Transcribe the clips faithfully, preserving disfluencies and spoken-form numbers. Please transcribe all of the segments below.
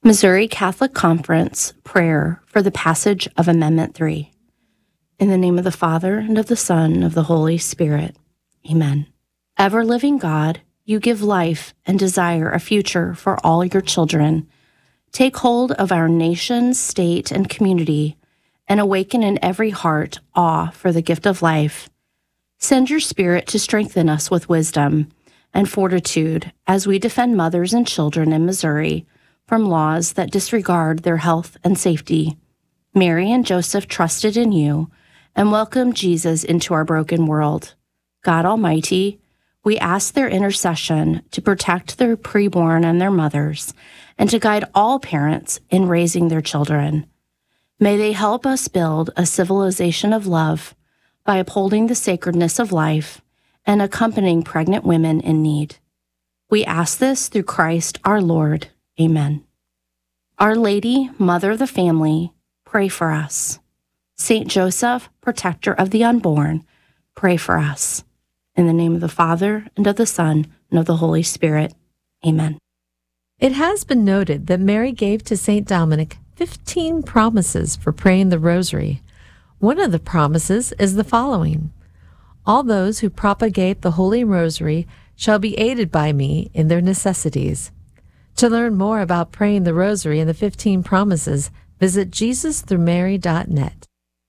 Missouri Catholic Conference prayer for the passage of Amendment three. In the name of the Father, and of the Son, and of the Holy Spirit. Amen. Ever-living God, you give life and desire a future for all your children. Take hold of our nation, state, and community, and awaken in every heart awe for the gift of life. Send your Spirit to strengthen us with wisdom and fortitude as we defend mothers and children in Missouri from laws that disregard their health and safety. Mary and Joseph trusted in you and welcomed Jesus into our broken world. God Almighty, we ask their intercession to protect their preborn and their mothers, and to guide all parents in raising their children. May they help us build a civilization of love by upholding the sacredness of life and accompanying pregnant women in need. We ask this through Christ our Lord. Amen. Our Lady, Mother of the Family, pray for us. Saint Joseph, protector of the unborn, pray for us. In the name of the Father, and of the Son, and of the Holy Spirit. Amen. It has been noted that Mary gave to Saint Dominic fifteen promises for praying the rosary. One of the promises is the following: all those who propagate the Holy Rosary shall be aided by me in their necessities. To learn more about praying the rosary and the fifteen promises, visit jesus through mary dot net.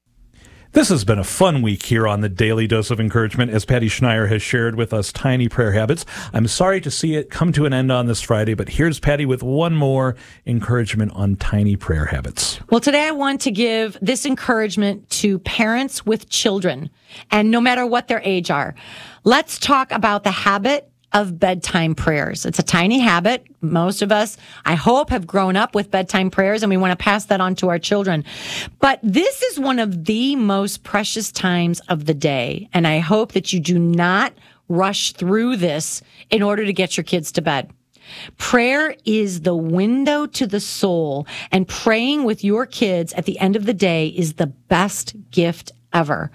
This has been a fun week here on the Daily Dose of Encouragement as Patty Schneier has shared with us tiny prayer habits. I'm sorry to see it come to an end on this Friday, but here's Patty with one more encouragement on tiny prayer habits. Well, today I want to give this encouragement to parents with children, and no matter what their age are. Let's talk about the habit of bedtime prayers. It's a tiny habit. Most of us, I hope, have grown up with bedtime prayers, and we want to pass that on to our children. But this is one of the most precious times of the day, and I hope that you do not rush through this in order to get your kids to bed. Prayer is the window to the soul, and praying with your kids at the end of the day is the best gift ever.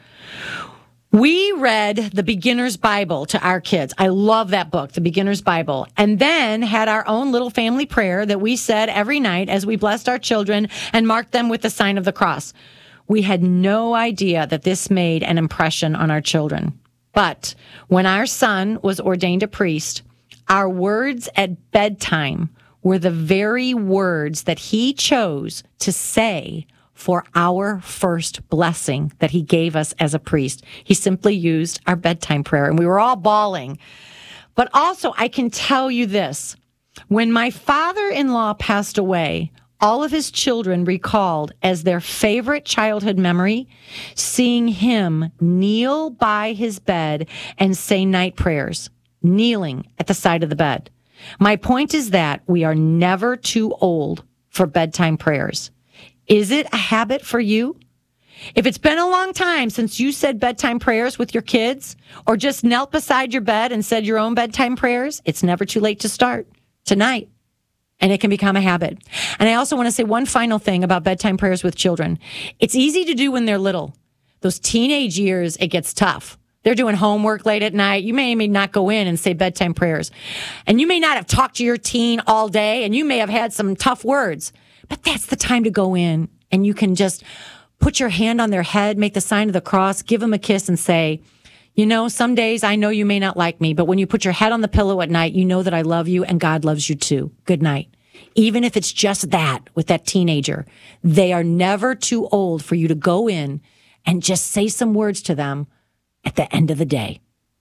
We read the Beginner's Bible to our kids. I love that book, The Beginner's Bible. And then had our own little family prayer that we said every night as we blessed our children and marked them with the sign of the cross. We had no idea that this made an impression on our children. But when our son was ordained a priest, our words at bedtime were the very words that he chose to say for our first blessing that he gave us as a priest. He simply used our bedtime prayer, and we were all bawling. But also, I can tell you this. When my father-in-law passed away, all of his children recalled as their favorite childhood memory seeing him kneel by his bed and say night prayers, kneeling at the side of the bed. My point is that we are never too old for bedtime prayers. Is it a habit for you? If it's been a long time since you said bedtime prayers with your kids, or just knelt beside your bed and said your own bedtime prayers, it's never too late to start tonight. And it can become a habit. And I also want to say one final thing about bedtime prayers with children. It's easy to do when they're little. Those teenage years, it gets tough. They're doing homework late at night. You may, may not go in and say bedtime prayers. And you may not have talked to your teen all day, and you may have had some tough words. But that's the time to go in, and you can just put your hand on their head, make the sign of the cross, give them a kiss, and say, you know, some days I know you may not like me, but when you put your head on the pillow at night, you know that I love you and God loves you too. Good night. Even if it's just that with that teenager, they are never too old for you to go in and just say some words to them at the end of the day.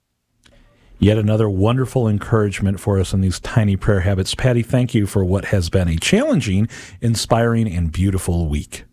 Yet another wonderful encouragement for us in these tiny prayer habits. Patty, thank you for what has been a challenging, inspiring, and beautiful week.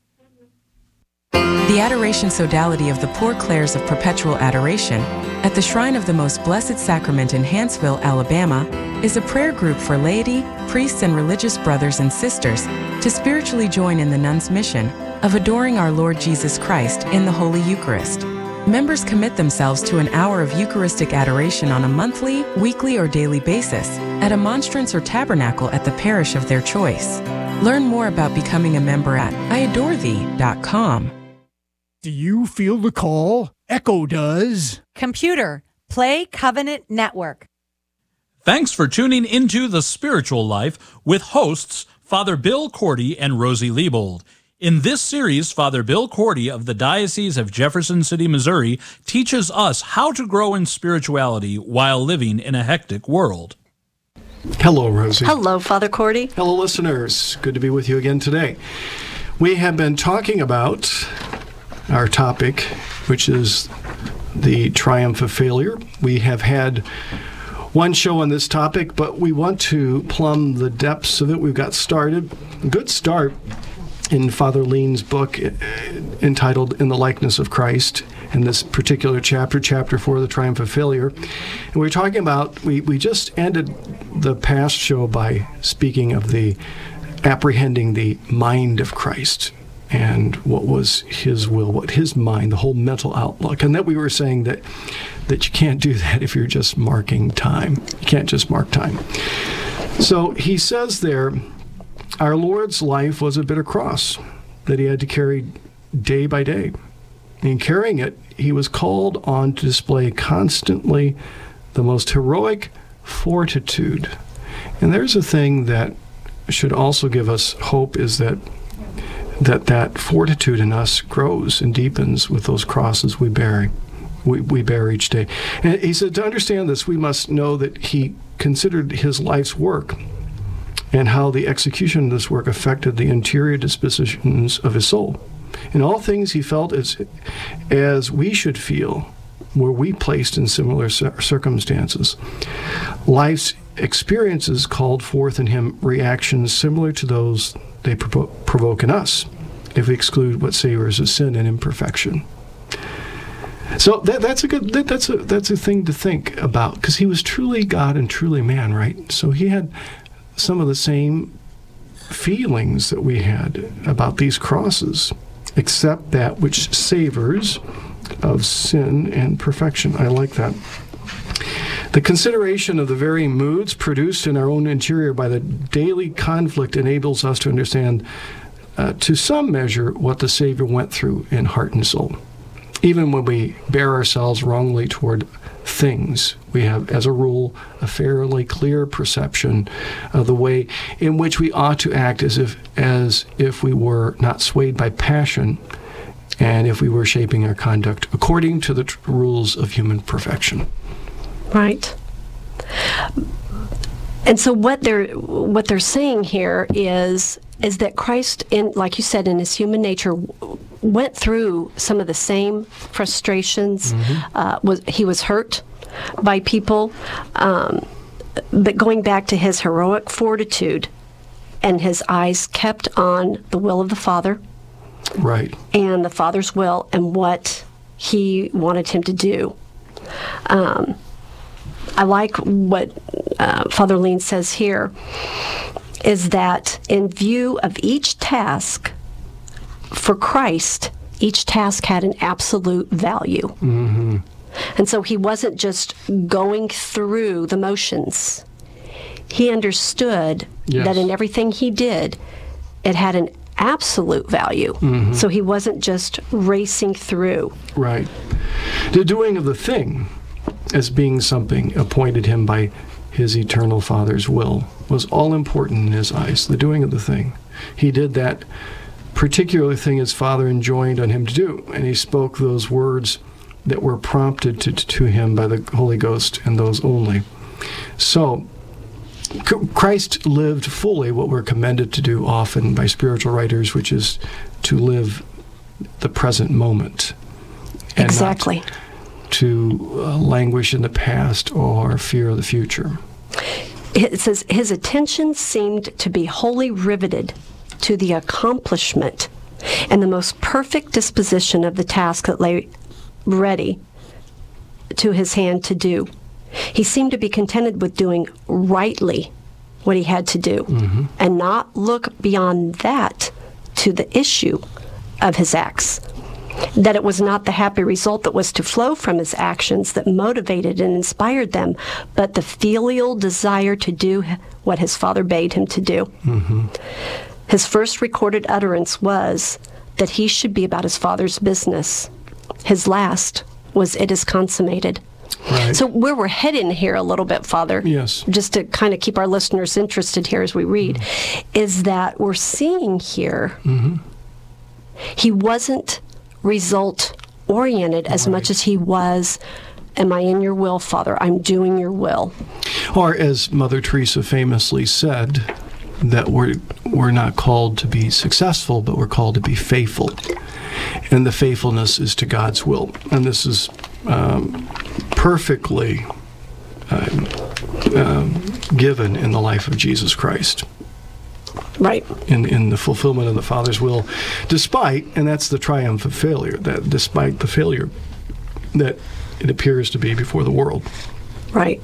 The Adoration Sodality of the Poor Clares of Perpetual Adoration at the Shrine of the Most Blessed Sacrament in Hanceville, Alabama, is a prayer group for laity, priests, and religious brothers and sisters to spiritually join in the nuns' mission of adoring our Lord Jesus Christ in the Holy Eucharist. Members commit themselves to an hour of Eucharistic adoration on a monthly, weekly, or daily basis at a monstrance or tabernacle at the parish of their choice. Learn more about becoming a member at I adore thee dot com. Do you feel the call? Echo does. Computer, play Covenant Network. Thanks for tuning into The Spiritual Life with hosts Father Bill Cordy and Rosie Liebold. In this series, Father Bill Cordy of the Diocese of Jefferson City, Missouri, teaches us how to grow in spirituality while living in a hectic world. Hello, Rosie. Hello, Father Cordy. Hello, listeners. Good to be with you again today. We have been talking about our topic, which is the triumph of failure. We have had one show on this topic, but we want to plumb the depths of it. We've got started. A good start in Father Lean's book entitled In the Likeness of Christ, in this particular chapter, chapter four, The Triumph of Failure. And we we're talking about, we, we just ended the past show by speaking of the apprehending the mind of Christ and what was his will, what his mind, the whole mental outlook. And that we were saying that, that you can't do that if you're just marking time. You can't just mark time. So he says there, our Lord's life was a bitter cross that he had to carry day by day. In carrying it, he was called on to display constantly the most heroic fortitude. And there's a thing that should also give us hope, is that that, that fortitude in us grows and deepens with those crosses we bear, we, we bear each day. And he said, to understand this, we must know that he considered his life's work and how the execution of this work affected the interior dispositions of his soul. In all things he felt as, as we should feel were we placed in similar circumstances. Life's experiences called forth in him reactions similar to those they provo- provoke in us, if we exclude what savors of sin and imperfection. So that, that's a good that, that's a that's a thing to think about, because he was truly God and truly man, right? So he had some of the same feelings that we had about these crosses, except that which savors of sin and perfection. I like that. The consideration of the very moods produced in our own interior by the daily conflict enables us to understand, uh, to some measure, what the Savior went through in heart and soul. Even when we bear ourselves wrongly toward things, we have, as a rule, a fairly clear perception of the way in which we ought to act, as if as if we were not swayed by passion, and if we were shaping our conduct according to the t- rules of human perfection. Right. And so what they're what they're saying here is is that Christ, in like you said, in his human nature, went through some of the same frustrations. Mm-hmm. Uh, was he was hurt by people, um, but going back to his heroic fortitude, and his eyes kept on the will of the Father, right, and the Father's will, and what he wanted him to do. Um, I like what uh, Father Lean says here, is that in view of each task, for Christ, each task had an absolute value. Mm-hmm. And so he wasn't just going through the motions. He understood yes. that in everything he did, it had an absolute value. Mm-hmm. So he wasn't just racing through. Right. The doing of the thing, as being something appointed him by his eternal Father's will, was all important in his eyes, the doing of the thing. He did that particular thing his Father enjoined on him to do, and he spoke those words that were prompted to, to him by the Holy Ghost, and those only. So, Christ lived fully what we're commended to do often by spiritual writers, which is to live the present moment. And exactly. Not to uh, languish in the past or fear the future. It says, his attention seemed to be wholly riveted to the accomplishment and the most perfect disposition of the task that lay ready to his hand to do. He seemed to be contented with doing rightly what he had to do, mm-hmm. and not look beyond that to the issue of his acts. That it was not the happy result that was to flow from his actions that motivated and inspired them, but the filial desire to do what his Father bade him to do. Mm-hmm. His first recorded utterance was that he should be about his Father's business. His last was, "It is consummated." Right. So where we're heading here a little bit, Father, Yes. just to kind of keep our listeners interested here as we read, mm-hmm. is that we're seeing here mm-hmm. he wasn't result-oriented as right. much as he was, am I in your will, Father? I'm doing your will. Or as Mother Teresa famously said, that we're, we're not called to be successful, but we're called to be faithful. And the faithfulness is to God's will. And this is um, perfectly uh, um, given in the life of Jesus Christ. Right. In, in the fulfillment of the Father's will, despite, and that's the triumph of failure, that despite the failure that it appears to be before the world. Right.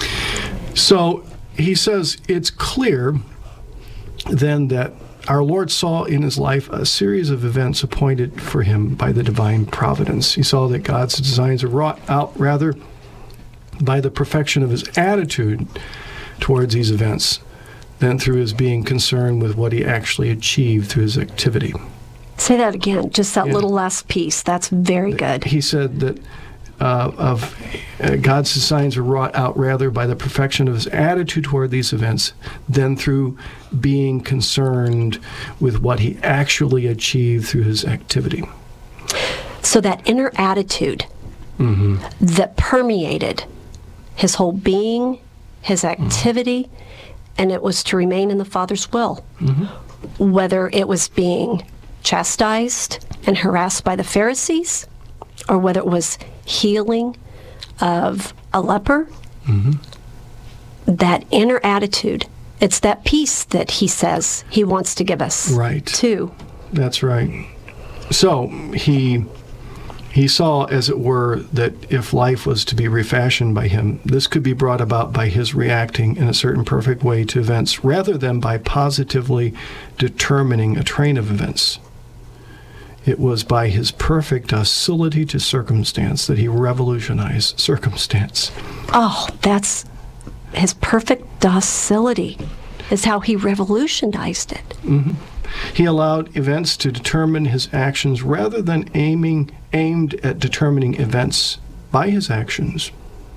So he says it's clear then that our Lord saw in his life a series of events appointed for him by the divine providence. He saw that God's designs are wrought out rather by the perfection of his attitude towards these events than through his being concerned with what he actually achieved through his activity. Say that again, just that yeah. little last piece. That's very good. He said that uh, of uh, God's designs are wrought out rather by the perfection of his attitude toward these events than through being concerned with what he actually achieved through his activity. So that inner attitude mm-hmm. that permeated his whole being, his activity, mm-hmm. and it was to remain in the Father's will. Mm-hmm. Whether it was being chastised and harassed by the Pharisees, or whether it was healing of a leper, mm-hmm. that inner attitude, it's that peace that he says he wants to give us. Right. Too. That's right. So he he saw, as it were, that if life was to be refashioned by him, this could be brought about by his reacting in a certain perfect way to events rather than by positively determining a train of events. It was by his perfect docility to circumstance that he revolutionized circumstance. Oh, that's his perfect docility is how he revolutionized it. Mm-hmm. He allowed events to determine his actions rather than aiming aimed at determining events by his actions.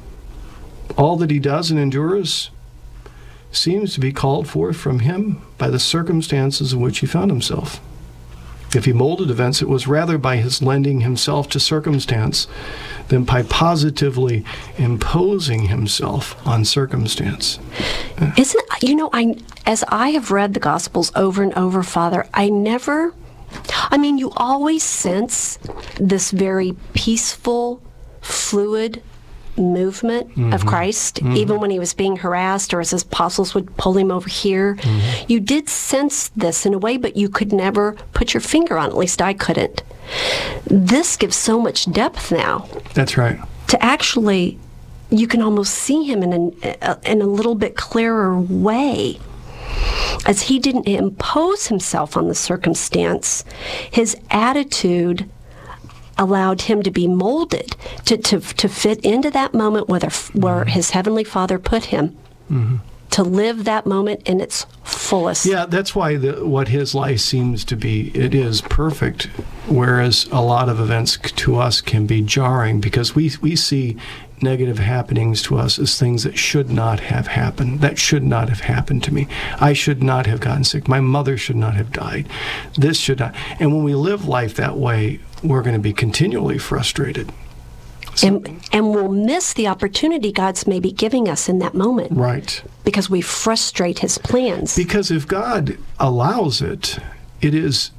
All that he does and endures seems to be called forth from him by the circumstances in which he found himself. If he molded events, it was rather by his lending himself to circumstance than by positively imposing himself on circumstance. Isn't, you know, I as I have read the Gospels over and over, Father, I never, I mean, you always sense this very peaceful, fluid movement mm-hmm. of Christ, mm-hmm. even when he was being harassed or as his apostles would pull him over here. Mm-hmm. You did sense this in a way, but you could never put your finger on it. At least I couldn't. This gives so much depth now. That's right. To actually, you can almost see him in a, in a little bit clearer way. As he didn't impose himself on the circumstance, his attitude allowed him to be molded to, to, to fit into that moment where, where his Heavenly Father put him, mm-hmm. to live that moment in its fullest. Yeah, that's why the, what his life seems to be, it is perfect, whereas a lot of events to us can be jarring because we, we see negative happenings to us as things that should not have happened. That should not have happened to me. I should not have gotten sick. My mother should not have died. This should not. And when we live life that way, we're going to be continually frustrated. So, and, and we'll miss the opportunity God's maybe giving us in that moment. Right. Because we frustrate his plans. Because if God allows it, it is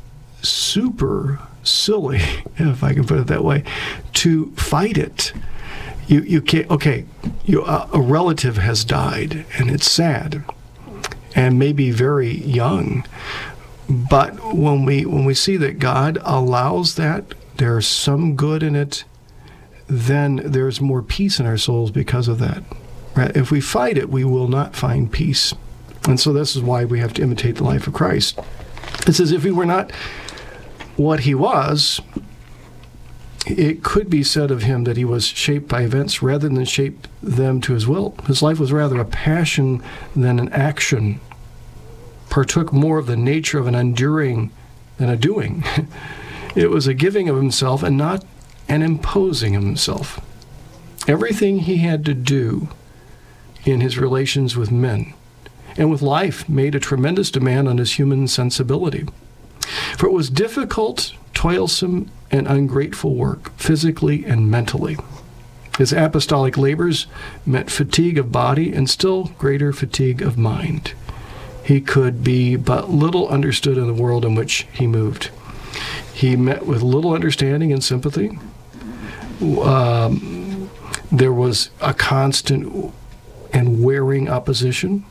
super silly, if I can put it that way, to fight it. You you can't, okay, you, uh, a relative has died, and it's sad, and maybe very young, but when we when we see that God allows that, there's some good in it, then there's more peace in our souls because of that. Right? If we fight it, we will not find peace. And so this is why we have to imitate the life of Christ. It's as if he were not what he was. It could be said of him that he was shaped by events rather than shaped them to his will. His life was rather a passion than an action, partook more of the nature of an enduring than a doing. It was a giving of himself and not an imposing of himself. Everything he had to do in his relations with men and with life made a tremendous demand on his human sensibility. For it was difficult, toilsome, and ungrateful work, physically and mentally. His apostolic labors meant fatigue of body and still greater fatigue of mind. He could be but little understood in the world in which he moved. He met with little understanding and sympathy. Um, there was a constant and wearing opposition.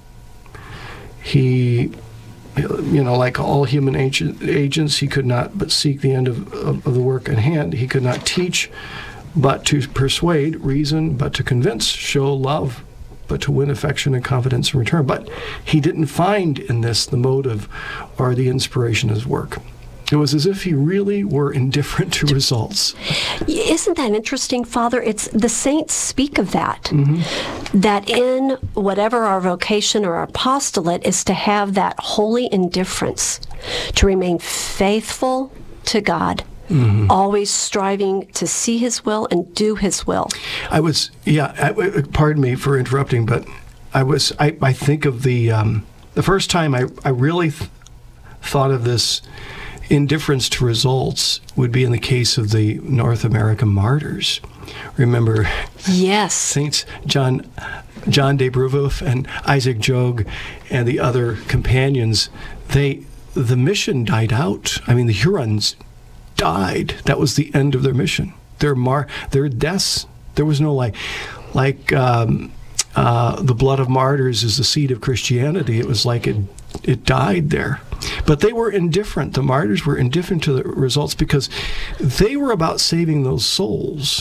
He, you know, like all human agent, agents, he could not but seek the end of, of, of the work at hand. He could not teach but to persuade, reason but to convince, show love but to win affection and confidence in return. But he didn't find in this the motive or the inspiration of his work. It was as if he really were indifferent to results. Isn't that interesting, Father? It's the saints speak of that. Mm-hmm. That in whatever our vocation or our apostolate is to have that holy indifference, to remain faithful to God, mm-hmm. always striving to see His will and do His will. I was, yeah, I, pardon me for interrupting, but I was, I, I think of the, um, the first time I, I really th- thought of this indifference to results would be in the case of the North American martyrs. Remember, yes, Saints John John de Brebeuf and Isaac Jogues and the other companions. They the mission died out. I mean, the Hurons died. That was the end of their mission. Their mar their deaths. There was no like like um, uh, the blood of martyrs is the seed of Christianity. It was like it it died there. But they were indifferent. The martyrs were indifferent to the results because they were about saving those souls.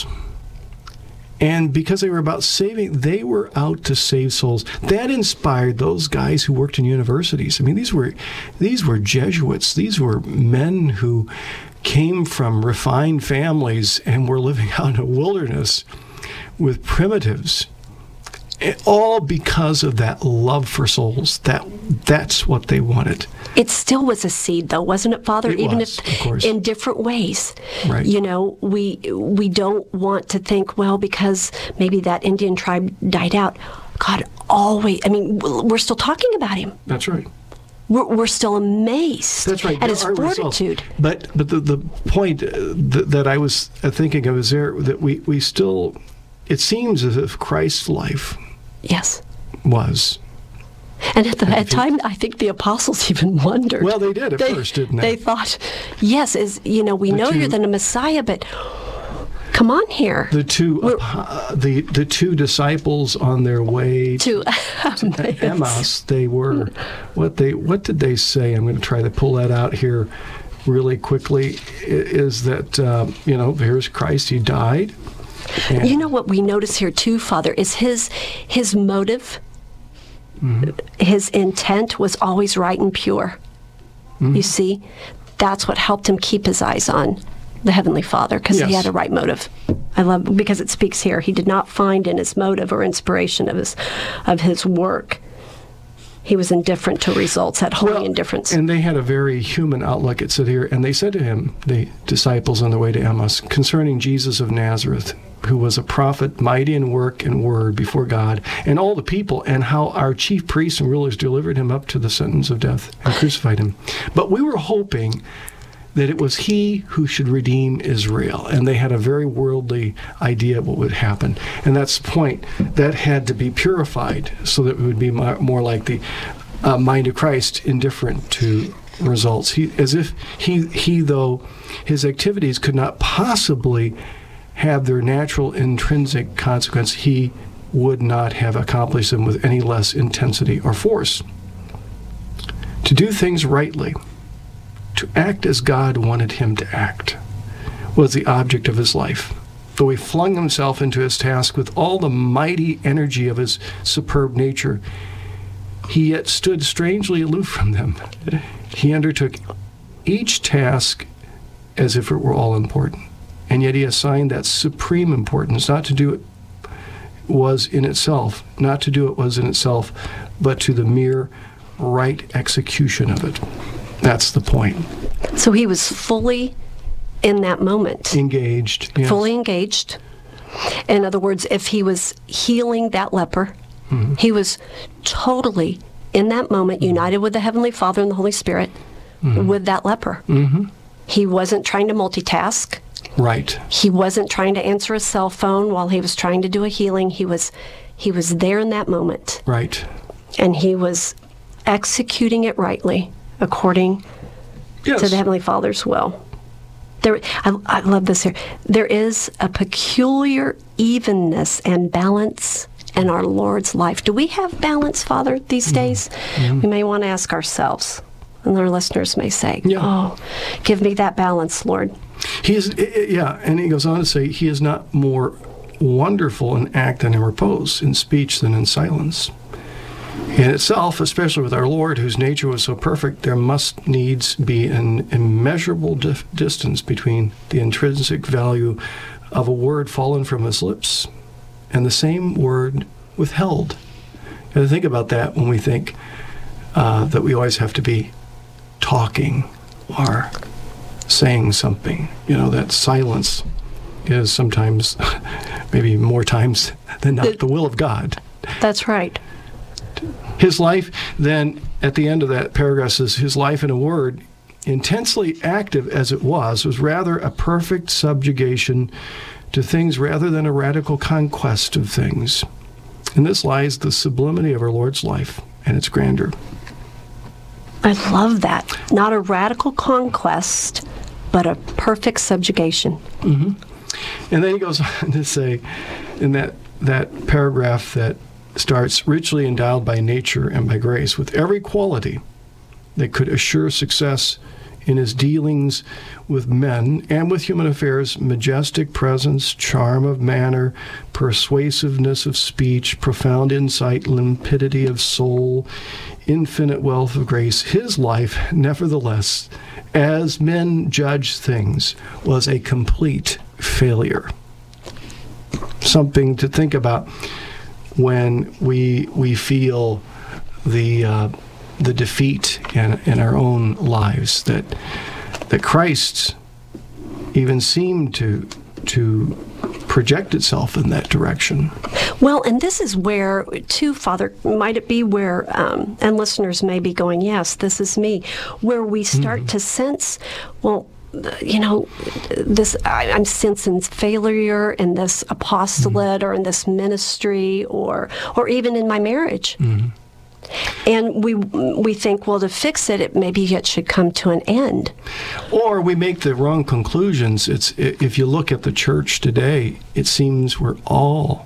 And because they were about saving, they were out to save souls. That inspired those guys who worked in universities. I mean, these were these were Jesuits. These were men who came from refined families and were living out in a wilderness with primitives. All because of that love for souls. That that's what they wanted. It still was a seed, though, wasn't it, Father? It Even was, if of course. In different ways. Right. You know, we we don't want to think, well, because maybe that Indian tribe died out. God always. I mean, we're still talking about him. That's right. We're, we're still amazed. That's right. At There his are fortitude. results. But but the the point uh, th- that I was thinking of is there that we we still. It seems as if Christ's life. Yes. Was. And at the at time, I think the apostles even wondered. Well, they did at they, first, didn't they? They thought, yes, is you know, we the know two, you're the Messiah, but come on here. The two uh, the the two disciples on their way to, to, to Emmaus, they were what they what did they say? I'm going to try to pull that out here really quickly. Is that uh, you know, here's Christ, he died. And you know what we notice here too, Father, is his his motive, mm-hmm. his intent was always right and pure. Mm-hmm. You see, that's what helped him keep his eyes on the Heavenly Father, because yes. he had a right motive. I love because it speaks here. He did not find in his motive or inspiration of his of his work. He was indifferent to results, had holy well, indifference. And they had a very human outlook, it said here. And they said to him, the disciples on the way to Emmaus, concerning Jesus of Nazareth, who was a prophet, mighty in work and word before God and all the people, and how our chief priests and rulers delivered him up to the sentence of death and crucified him. But we were hoping that it was he who should redeem Israel. And they had a very worldly idea of what would happen. And that's the point. That had to be purified so that it would be more like the uh, mind of Christ, indifferent to results. He, as if he, he, though his activities could not possibly have their natural intrinsic consequence, he would not have accomplished them with any less intensity or force. To do things rightly, to act as God wanted him to act, was the object of his life. Though he flung himself into his task with all the mighty energy of his superb nature, he yet stood strangely aloof from them. He undertook each task as if it were all important, and yet he assigned that supreme importance. Not to do it was in itself, not to do it was in itself, but to the mere right execution of it. That's the point. So he was fully in that moment. Engaged. Yes. Fully engaged. In other words, if he was healing that leper, mm-hmm. he was totally, in that moment, united with the Heavenly Father and the Holy Spirit mm-hmm. with that leper. Mm-hmm. He wasn't trying to multitask. Right. He wasn't trying to answer a cell phone while he was trying to do a healing. He was, he was there in that moment. Right. And he was executing it rightly according yes. to the Heavenly Father's will. There, I, I love this here. There is a peculiar evenness and balance in our Lord's life. Do we have balance, Father, these mm-hmm. days? Mm-hmm. We may want to ask ourselves, and our listeners may say, yeah. "Oh, give me that balance, Lord." He is, yeah, and he goes on to say, "He is not more wonderful in act than in repose, in speech than in silence." In itself, especially with our Lord, whose nature was so perfect, there must needs be an immeasurable dif- distance between the intrinsic value of a word fallen from his lips and the same word withheld. You got to think about that when we think uh, that we always have to be talking or saying something. You know, that silence is sometimes, maybe more times than not, the, the will of God. That's right. His life, then, at the end of that paragraph says, his life, in a word, intensely active as it was, was rather a perfect subjugation to things rather than a radical conquest of things. In this lies the sublimity of our Lord's life and its grandeur. I love that. Not a radical conquest, but a perfect subjugation. Mm-hmm. And then he goes on to say, in that, that paragraph that starts, richly endowed by nature and by grace, with every quality that could assure success in his dealings with men and with human affairs: majestic presence, charm of manner, persuasiveness of speech, profound insight, limpidity of soul, infinite wealth of grace. His life, nevertheless, as men judge things, was a complete failure. Something to think about when we we feel the uh, the defeat in in our own lives, that that Christ even seemed to to project itself in that direction. Well, and this is where, too, Father, might it be where, um, and listeners may be going, yes, this is me, where we start mm-hmm. to sense, well, you know, this I, I'm sensing failure in this apostolate mm-hmm. or in this ministry or or even in my marriage. Mm-hmm. And we we think, well, to fix it, it, maybe it should come to an end. Or we make the wrong conclusions. It's if you look at the church today, it seems we're all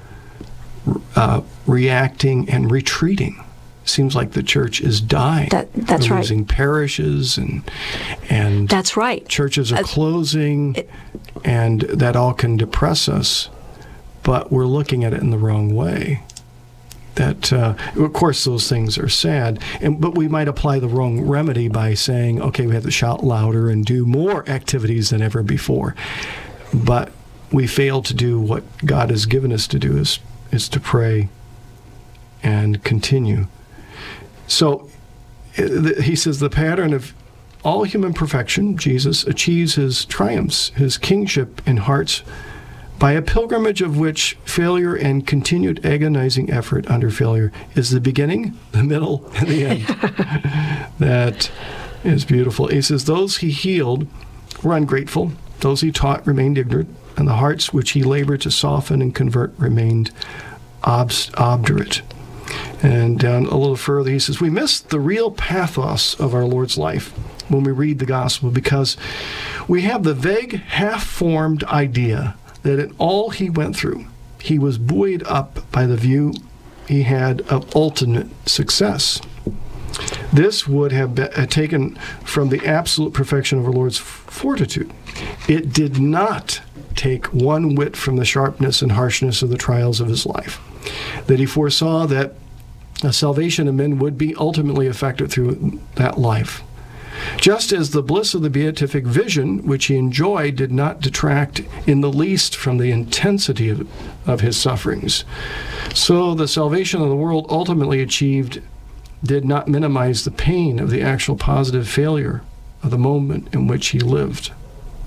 uh, reacting and retreating. Seems like the church is dying. That, that's we're right. Losing parishes and and that's right. Churches are uh, closing, it, and that all can depress us. But we're looking at it in the wrong way. That uh, of course those things are sad, and but we might apply the wrong remedy by saying, okay, we have to shout louder and do more activities than ever before. But we fail to do what God has given us to do, is is to pray and continue. So he says the pattern of all human perfection, Jesus achieves his triumphs, his kingship in hearts, by a pilgrimage of which failure and continued agonizing effort under failure is the beginning, the middle, and the end. That is beautiful. He says, those he healed were ungrateful, those he taught remained ignorant, and the hearts which he labored to soften and convert remained obst- obdurate. And down a little further, he says, we miss the real pathos of our Lord's life when we read the gospel, because we have the vague, half-formed idea that in all he went through, he was buoyed up by the view he had of ultimate success. This would have been taken from the absolute perfection of our Lord's fortitude. It did not take one whit from the sharpness and harshness of the trials of his life, that he foresaw that the salvation of men would be ultimately effected through that life. Just as the bliss of the beatific vision, which he enjoyed, did not detract in the least from the intensity of, of his sufferings, so the salvation of the world ultimately achieved did not minimize the pain of the actual positive failure of the moment in which he lived.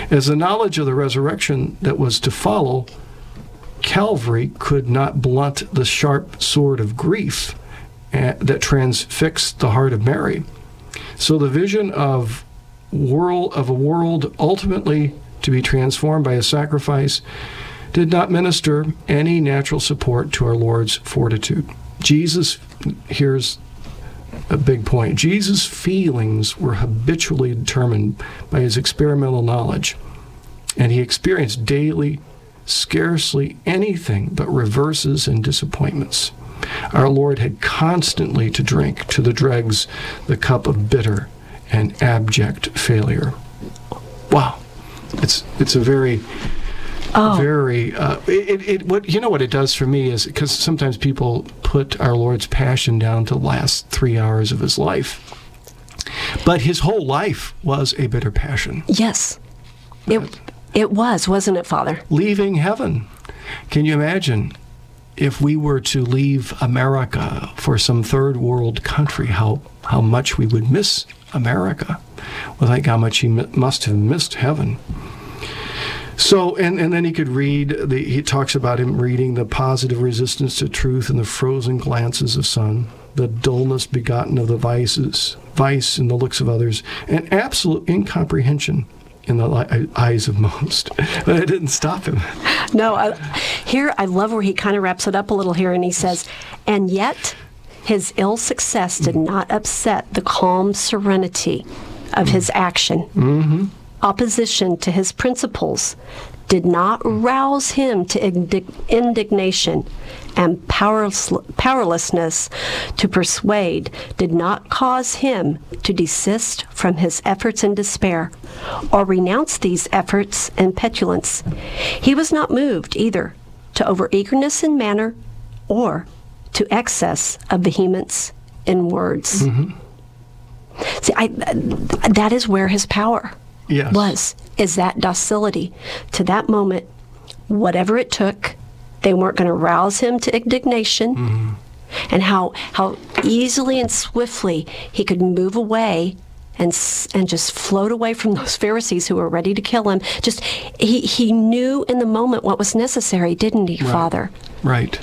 As the knowledge of the resurrection that was to follow, Calvary could not blunt the sharp sword of grief uh, that transfixed the heart of Mary. So the vision of world of a world ultimately to be transformed by a sacrifice did not minister any natural support to our Lord's fortitude. Jesus, here's a big point, Jesus' feelings were habitually determined by his experimental knowledge, and he experienced daily scarcely anything but reverses and disappointments. Our Lord had constantly to drink to the dregs the cup of bitter and abject failure. Wow. It's it's a very, oh. very, uh, it, it, what, you know what it does for me is, because sometimes people put our Lord's passion down to the last three hours of his life. But his whole life was a bitter passion. Yes. It, it was, wasn't it, Father? Leaving heaven. Can you imagine if we were to leave America for some third world country, how, how much we would miss America? Well, think how much he m- must have missed heaven. So, and, and then he could read, the, he talks about him reading the positive resistance to truth and the frozen glances of sun, the dullness begotten of the vices, vice in the looks of others, and absolute incomprehension in the li- eyes of most. But it didn't stop him. No, I, here I love where he kind of wraps it up a little here, and he says, and yet his ill success did not upset the calm serenity of his action. Mm-hmm. Opposition to his principles did not rouse him to indig- indignation, and powerless- powerlessness to persuade did not cause him to desist from his efforts in despair or renounce these efforts in petulance. He was not moved either to over-eagerness in manner or to excess of vehemence in words. Mm-hmm. See, I, that is where his power yes. was, is that docility to that moment. Whatever it took, they weren't going to rouse him to indignation, mm-hmm. and how how easily and swiftly he could move away and and just float away from those Pharisees who were ready to kill him. Just he he knew in the moment what was necessary, didn't he, right. Father? Right.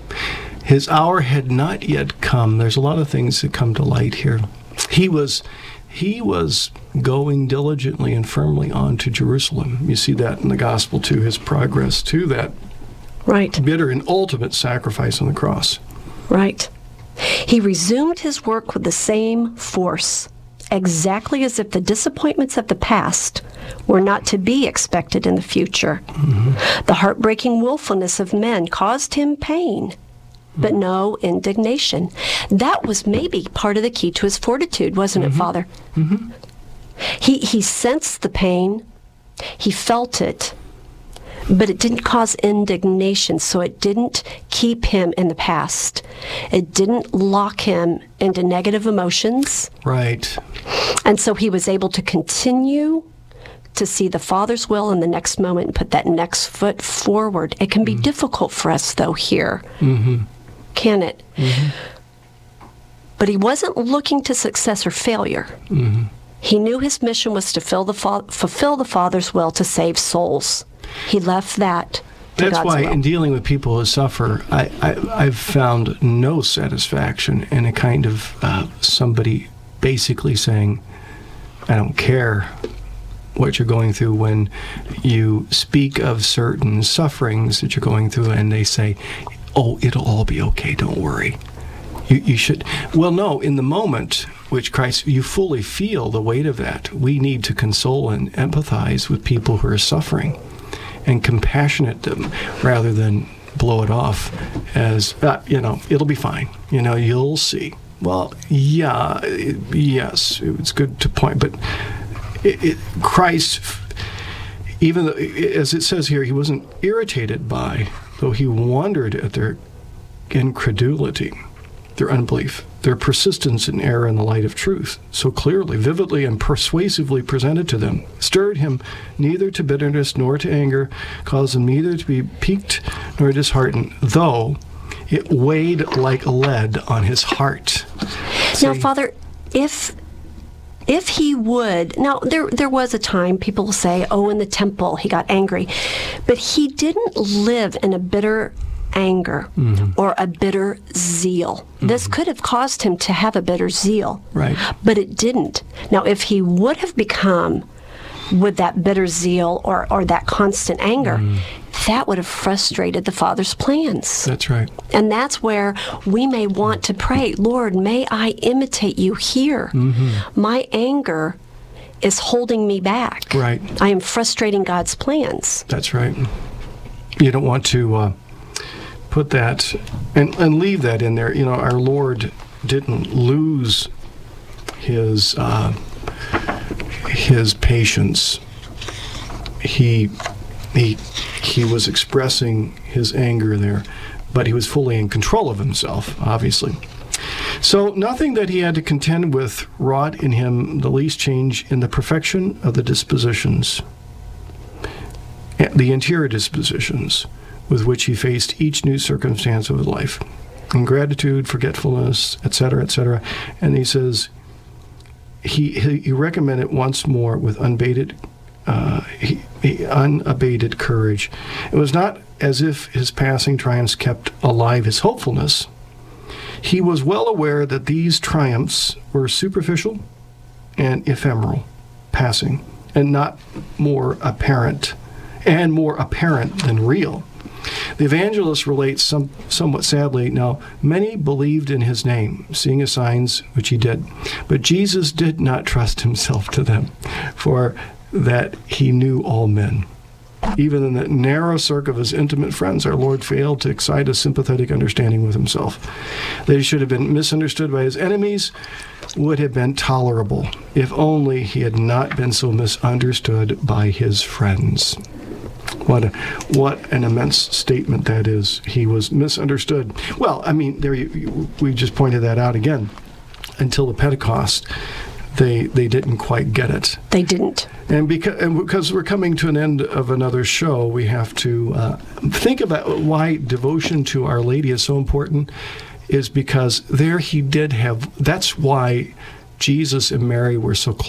His hour had not yet come. There's a lot of things that come to light here. He was he was going diligently and firmly on to Jerusalem. You see that in the gospel too, his progress to that right. bitter and ultimate sacrifice on the cross. Right. He resumed his work with the same force, exactly as if the disappointments of the past were not to be expected in the future. Mm-hmm. The heartbreaking willfulness of men caused him pain, but no indignation. That was maybe part of the key to his fortitude, wasn't mm-hmm. it, Father? Mm-hmm. He he sensed the pain, he felt it, but it didn't cause indignation, so it didn't keep him in the past. It didn't lock him into negative emotions. Right. And so he was able to continue to see the Father's will in the next moment and put that next foot forward. It can be mm-hmm. difficult for us, though, here. Mm-hmm. Can it? Mm-hmm. But he wasn't looking to success or failure. Mm-hmm. He knew his mission was to fill the fa- fulfill the Father's will to save souls. He left that to That's God's why will. in dealing with people who suffer, I, I, I've found no satisfaction in a kind of uh, somebody basically saying, I don't care what you're going through, when you speak of certain sufferings that you're going through and they say, oh, it'll all be okay, don't worry. You, you should. Well, no, in the moment, which Christ, you fully feel the weight of that. We need to console and empathize with people who are suffering and compassionate them rather than blow it off as, uh, you know, it'll be fine. You know, you'll see. Well, yeah, it, yes, it's good to point, but it, it, Christ, even though, as it says here, he wasn't irritated by, though he wondered at their incredulity, their unbelief, their persistence in error in the light of truth, so clearly, vividly, and persuasively presented to them, stirred him neither to bitterness nor to anger, caused him neither to be piqued nor disheartened, though it weighed like lead on his heart. Now, See? Father, if If he would, now there there was a time people will say, oh, in the temple he got angry, but he didn't live in a bitter anger mm-hmm. or a bitter zeal. Mm-hmm. This could have caused him to have a bitter zeal, right? But it didn't. Now, if he would have become with that bitter zeal or, or that constant anger, mm. that would have frustrated the Father's plans. That's right. And that's where we may want to pray, Lord, may I imitate you here. Mm-hmm. My anger is holding me back. Right. I am frustrating God's plans. That's right. You don't want to uh, put that and, and leave that in there. You know, our Lord didn't lose his uh, his patience. He he he was expressing his anger there, but he was fully in control of himself, obviously. So nothing that he had to contend with wrought in him the least change in the perfection of the dispositions, the interior dispositions with which he faced each new circumstance of his life. Ingratitude, forgetfulness, et cetera, et cetera. And he says, he, he, he recommended once more with unabated, uh, he, he, unabated courage. It was not as if his passing triumphs kept alive his hopefulness. He was well aware that these triumphs were superficial and ephemeral, passing, and not more apparent, and more apparent than real. The evangelist relates some, somewhat sadly, now, many believed in his name, seeing his signs, which he did. But Jesus did not trust himself to them, for that he knew all men. Even in the narrow circle of his intimate friends, our Lord failed to excite a sympathetic understanding with himself. That he should have been misunderstood by his enemies would have been tolerable, if only he had not been so misunderstood by his friends. What a, what an immense statement that is. He was misunderstood. Well, I mean, there you, you, we just pointed that out again. Until the Pentecost, they they didn't quite get it. They didn't. And because, and because we're coming to an end of another show, we have to uh, think about why devotion to Our Lady is so important, is because there he did have, that's why Jesus and Mary were so close.